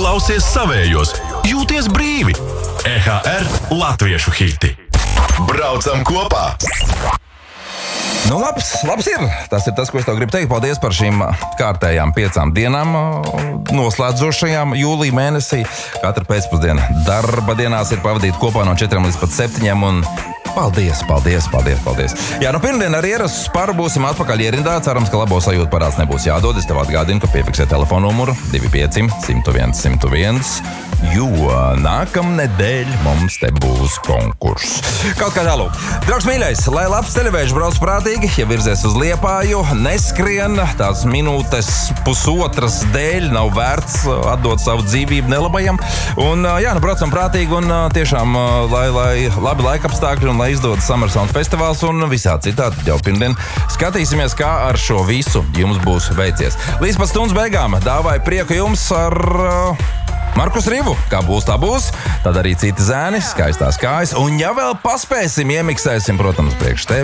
Klausies savējos, jūties brīvi. EHR latviešu hiti. Braucam kopā! Nu, labs ir. Tas ir tas, ko es tev gribu teikt. Paldies par šīm kārtējām 5 dienām noslēdzošajām jūlija mēnesī. Katra pēcpusdiena darba dienās ir pavadīta kopā no 4 līdz pat 7. Un paldies. Jā, pirmdien ar ierastu sparu būsim atpakaļ ierindā. Cerams, ka labo sajūtu parāds nebūs jādod. Es tev atgādinu, ka piefiksē telefonu numuru 25 101 101. Jo nākamnedēļ mums te būs konkurss. Kaut kā tālūk. Draugs mīļais, lai labs ceļavējš brauc prātīgi, ja virzies uz Liepāju, neskrien, tās minūtes pusotras dēļ nav vērts atdot savu dzīvību nelabajam. Un braucam prātīgi un tiešām, lai labi laikapstākļi un lai izdodas Summer Sound festivāls un visādi citādi jau pirmdien. Skatīsimies, kā ar šo visu jums būs veicies. Līdz pat stundas beigām dāvāju prieku jums ar Markus Rivu, kā būs, tā būs. Tad arī citi zēni, skaistās kājas. Un ja vēl paspēsim, iemiksēsim, protams, priekš tevi